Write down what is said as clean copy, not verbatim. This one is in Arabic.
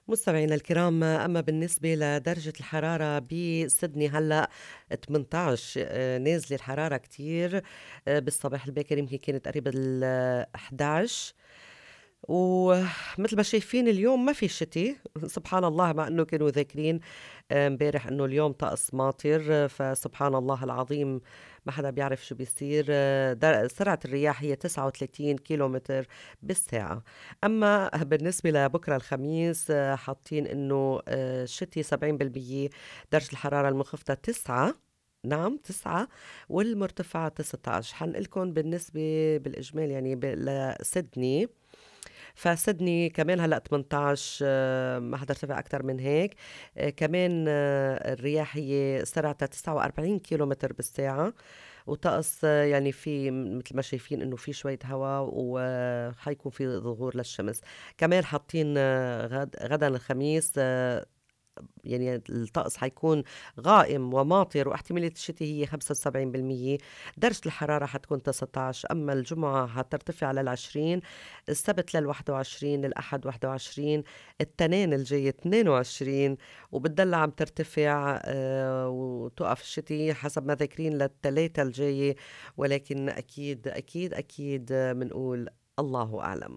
مستمعينا الكرام، أما بالنسبة لدرجة الحرارة بسدني هلأ 18. نازلة الحرارة كتير. بالصباح الباكر يمكن كانت قريبة ال 11. ومثل ما شايفين اليوم ما في شتي سبحان الله، مع انه كانوا ذاكرين امبارح انه اليوم طقس ماطر. فسبحان الله العظيم، ما حدا بيعرف شو بيصير. سرعة الرياح هي 39 كيلومتر بالساعة. أما بالنسبة لبكرة الخميس، حاطين إنه شتي 70%. درجة الحرارة المنخفضة 9. نعم 9. والمرتفعة 19. حنقلكم بالنسبة بالإجمال يعني لسدني. فسدني كمان هلأ 18. ما حترتفع أكتر من هيك. كمان الرياح هي سرعتها 49 كيلومتر بالساعة. وطقس يعني في مثل ما شايفين إنه في شوية هوا، وحيكون في ظهور للشمس. كمان حاطين غدا الخميس، يعني الطقس حيكون غائم وماطر، واحتمالية الشتاء هي 75%. درجة الحرارة حتكون 19. أما الجمعة حترتفع لل20. السبت لل21. الأحد 21. التنين الجاي 22. وبتضل عم ترتفع وتقف الشتاء حسب ما ذاكرين للثلاثة الجاية. ولكن أكيد أكيد أكيد منقول الله أعلم.